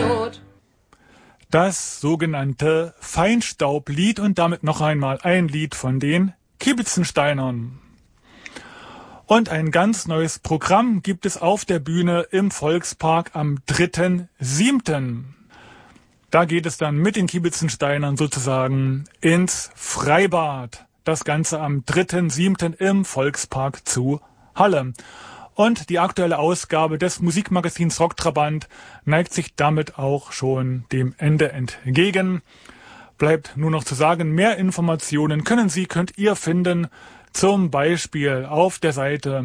Not. Das sogenannte Feinstaublied und damit noch einmal ein Lied von den Kiebitzenteinern. Und ein ganz neues Programm gibt es auf der Bühne im Volkspark am 3.7. Da geht es dann mit den Kiebitzenteinern sozusagen ins Freibad. Das Ganze am 3.7. im Volkspark zu Halle. Und die aktuelle Ausgabe des Musikmagazins Rocktrabant neigt sich damit auch schon dem Ende entgegen. Bleibt nur noch zu sagen, mehr Informationen könnt ihr finden, zum Beispiel auf der Seite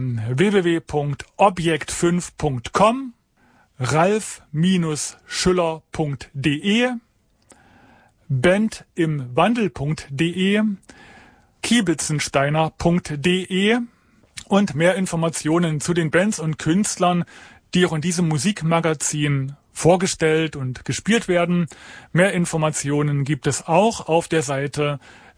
www.objekt5.com, ralf-schüller.de, bandimwandel.de, kiebitzensteiner.de und mehr Informationen zu den Bands und Künstlern, die auch in diesem Musikmagazin vorgestellt und gespielt werden. Mehr Informationen gibt es auch auf der Seite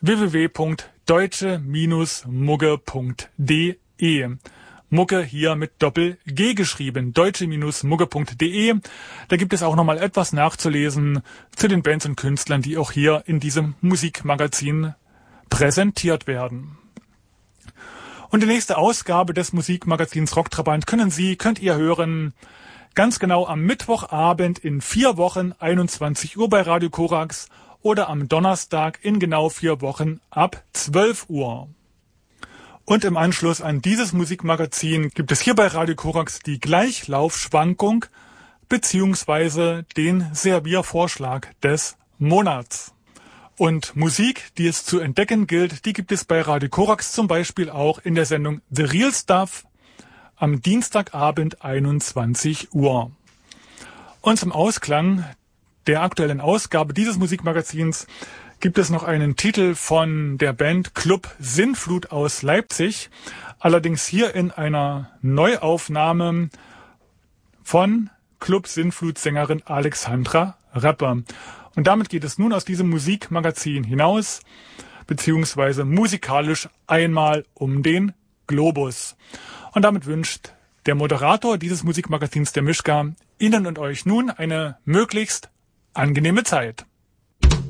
www.deutsche-mugge.de. Mugge hier mit Doppel-G geschrieben, deutsche-mugge.de. Da gibt es auch nochmal etwas nachzulesen zu den Bands und Künstlern, die auch hier in diesem Musikmagazin präsentiert werden. Und die nächste Ausgabe des Musikmagazins Rocktrabant könnt ihr hören, ganz genau am Mittwochabend in 4 Wochen, 21 Uhr bei Radio Korax oder am Donnerstag in genau 4 Wochen ab 12 Uhr. Und im Anschluss an dieses Musikmagazin gibt es hier bei Radio Korax die Gleichlaufschwankung beziehungsweise den Serviervorschlag des Monats. Und Musik, die es zu entdecken gilt, die gibt es bei Radio Korax zum Beispiel auch in der Sendung The Real Stuff am Dienstagabend 21 Uhr. Und zum Ausklang der aktuellen Ausgabe dieses Musikmagazins gibt es noch einen Titel von der Band Club Sinnflut aus Leipzig, allerdings hier in einer Neuaufnahme von Club Sinnflut-Sängerin Alexandra Rapper. Und damit geht es nun aus diesem Musikmagazin hinaus, beziehungsweise musikalisch einmal um den Globus. Und damit wünscht der Moderator dieses Musikmagazins, der Mischka, Ihnen und euch nun eine möglichst angenehme Zeit.